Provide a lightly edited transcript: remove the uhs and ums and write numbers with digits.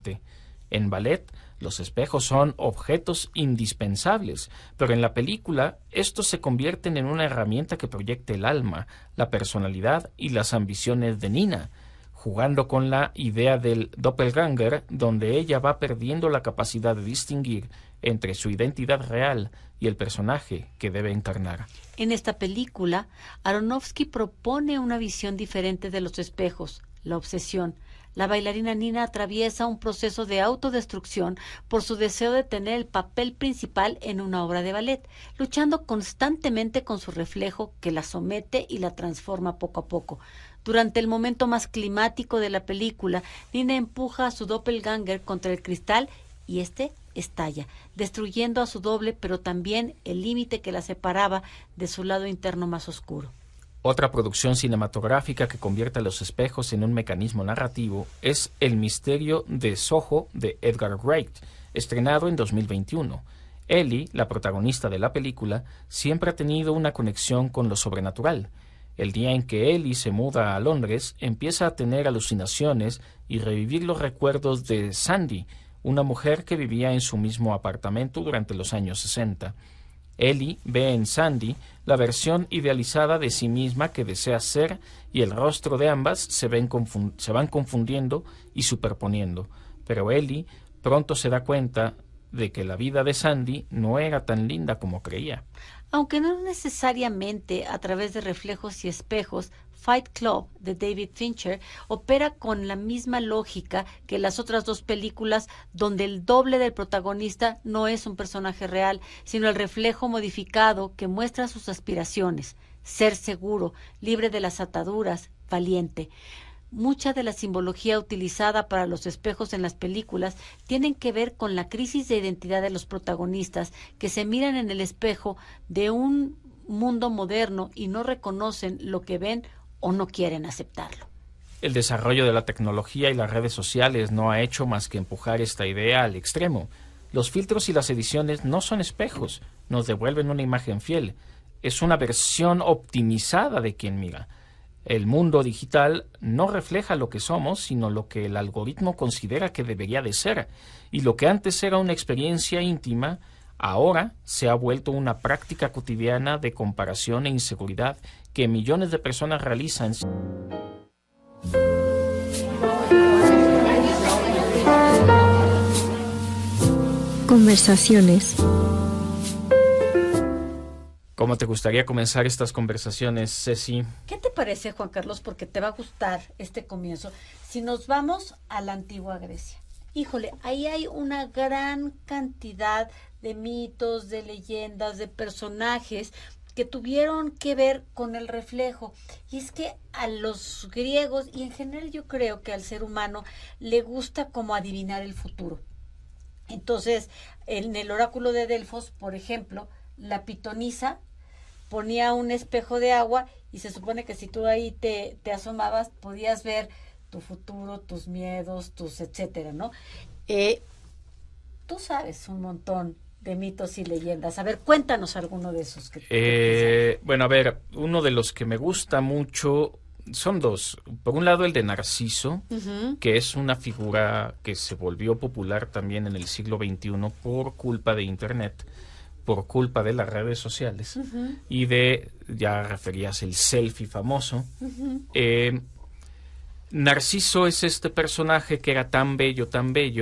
En ballet, los espejos son objetos indispensables, pero en la película estos se convierten en una herramienta que proyecta el alma, la personalidad y las ambiciones de Nina, jugando con la idea del doppelganger, donde ella va perdiendo la capacidad de distinguir entre su identidad real y el personaje que debe encarnar. En esta película, Aronofsky propone una visión diferente de los espejos, la obsesión. La bailarina Nina atraviesa un proceso de autodestrucción por su deseo de tener el papel principal en una obra de ballet, luchando constantemente con su reflejo que la somete y la transforma poco a poco. Durante el momento más climático de la película, Nina empuja a su doppelganger contra el cristal y este estalla, destruyendo a su doble, pero también el límite que la separaba de su lado interno más oscuro. Otra producción cinematográfica que convierte a los espejos en un mecanismo narrativo es El misterio de Soho de Edgar Wright, estrenado en 2021. Ellie, la protagonista de la película, siempre ha tenido una conexión con lo sobrenatural. El día en que Ellie se muda a Londres, empieza a tener alucinaciones y revivir los recuerdos de Sandy, una mujer que vivía en su mismo apartamento durante los años 60. Ellie ve en Sandy la versión idealizada de sí misma que desea ser y el rostro de ambas se van confundiendo y superponiendo. Pero Ellie pronto se da cuenta de que la vida de Sandy no era tan linda como creía. Aunque no necesariamente a través de reflejos y espejos, Fight Club de David Fincher opera con la misma lógica que las otras dos películas, donde el doble del protagonista no es un personaje real, sino el reflejo modificado que muestra sus aspiraciones: ser seguro, libre de las ataduras, valiente. Mucha de la simbología utilizada para los espejos en las películas tienen que ver con la crisis de identidad de los protagonistas, que se miran en el espejo de un mundo moderno y no reconocen lo que ven o no quieren aceptarlo. El desarrollo de la tecnología y las redes sociales no ha hecho más que empujar esta idea al extremo. Los filtros y las ediciones no son espejos, nos devuelven una imagen fiel. Es una versión optimizada de quien mira. El mundo digital no refleja lo que somos, sino lo que el algoritmo considera que debería de ser. Y lo que antes era una experiencia íntima, ahora se ha vuelto una práctica cotidiana de comparación e inseguridad que millones de personas realizan. Conversaciones. ¿Cómo te gustaría comenzar estas conversaciones, Ceci? ¿Qué te parece, Juan Carlos? Porque te va a gustar este comienzo. Si nos vamos a la antigua Grecia. Híjole, ahí hay una gran cantidad de mitos, de leyendas, de personajes que tuvieron que ver con el reflejo. Y es que a los griegos, y en general yo creo que al ser humano, le gusta como adivinar el futuro. Entonces, en el oráculo de Delfos, por ejemplo, la pitonisa ponía un espejo de agua y se supone que si tú ahí te asomabas, podías ver tu futuro, tus miedos, tus etcétera, ¿no? Tú sabes un montón de mitos y leyendas. A ver, cuéntanos alguno de esos. Bueno, a ver, uno de los que me gusta mucho son dos. Por un lado, el de Narciso, que es una figura que se volvió popular también en el siglo XXI por culpa de Internet, por culpa de las redes sociales y de, ya referías, el selfie famoso. Narciso es este personaje que era tan bello,